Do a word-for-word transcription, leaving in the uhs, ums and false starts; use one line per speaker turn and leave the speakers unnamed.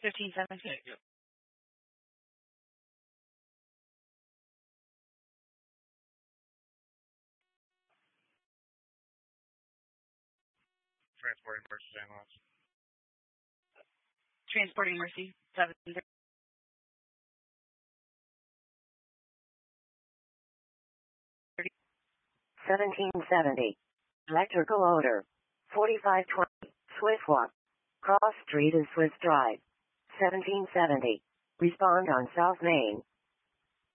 fifteen seventeen.
Yep. Transporting versus ambulance.
Transporting Mercy, seven thirty.
seventeen seventy. Electrical odor. forty-five twenty. Swiss Walk. Cross Street and Swiss Drive. seventeen seventy. Respond on South Main.